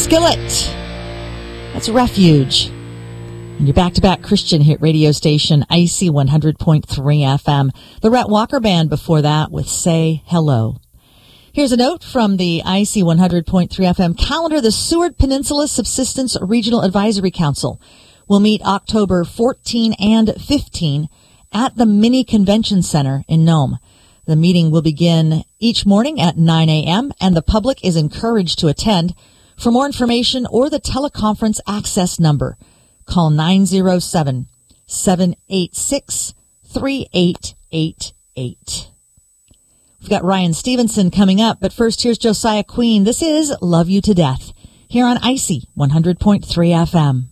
Skillet. That's Refuge. And your back-to-back Christian hit radio station, Icy 100.3 FM. The Rhett Walker Band before that with Say Hello. Here's a note from the Icy 100.3 FM calendar. The Seward Peninsula Subsistence Regional Advisory Council will meet October 14 and 15 at the Mini Convention Center in Nome. The meeting will begin each morning at 9 a.m. and the public is encouraged to attend. For more information or the teleconference access number, call 907-786-3888. We've got Ryan Stevenson coming up, but first here's Josiah Queen. This is Love You to Death here on Icy 100.3 FM.